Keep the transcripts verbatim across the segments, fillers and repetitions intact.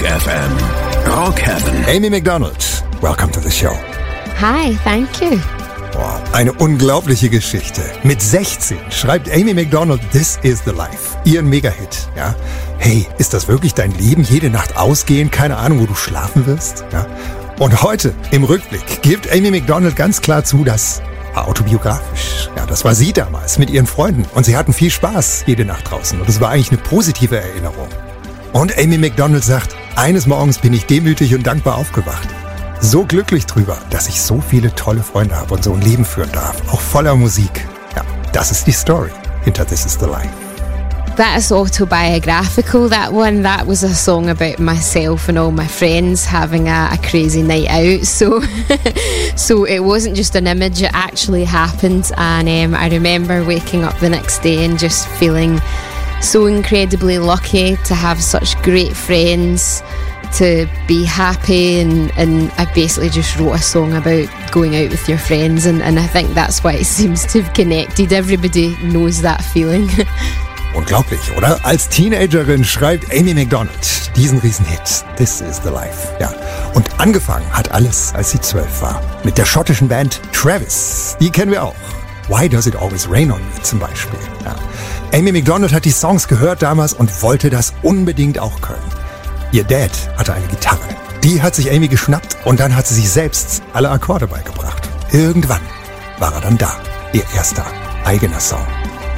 F M. Rock Heaven. Amy Macdonald, welcome to the show. Hi, thank you. Wow, eine unglaubliche Geschichte. Mit sechzehn schreibt Amy Macdonald This Is the Life, ihren Megahit. Ja? Hey, ist das wirklich dein Leben? Jede Nacht ausgehen, keine Ahnung, wo du schlafen wirst? Ja? Und heute, im Rückblick, gibt Amy Macdonald ganz klar zu, das war autobiografisch. Ja, das war sie damals mit ihren Freunden. Und sie hatten viel Spaß jede Nacht draußen. Und es war eigentlich eine positive Erinnerung. Und Amy Macdonald sagt, eines Morgens bin ich demütig und dankbar aufgewacht. So glücklich drüber, dass ich so viele tolle Freunde habe und so ein Leben führen darf. Auch voller Musik. Ja, das ist die Story hinter This Is the Life. That is autobiographical, that one. That was a song about myself and all my friends having a, a crazy night out. So so it wasn't just an image, it actually happened. And um, I remember waking up the next day and just feeling so incredibly lucky to have such great friends, to be happy, and, and I basically just wrote a song about going out with your friends, and, and I think that's why it seems to have connected. Everybody knows that feeling. Unglaublich, oder? Als Teenagerin schreibt Amy Macdonald diesen Riesenhit, This Is the Life. Ja. Und angefangen hat alles, als sie zwölf war. Mit der schottischen Band Travis. Die kennen wir auch. Why Does It Always Rain on Me zum Beispiel. Ja. Amy Macdonald hat die Songs gehört damals und wollte das unbedingt auch können. Ihr Dad hatte eine Gitarre. Die hat sich Amy geschnappt und dann hat sie sich selbst alle Akkorde beigebracht. Irgendwann war er dann da. Ihr erster eigener Song.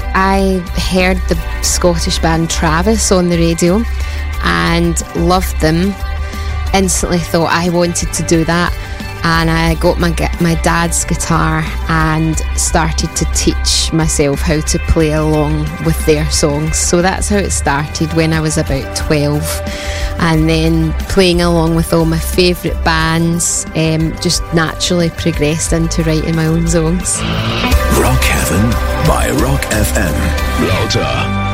I heard the Scottish band Travis on the radio and loved them. Instantly thought I wanted to do that, and I got my my dad's guitar and started to teach myself how to play along with their songs. So that's how it started when I was about twelve, and then playing along with all my favourite bands um, just naturally progressed into writing my own songs. Rock Heaven by Rock F M. Lauter.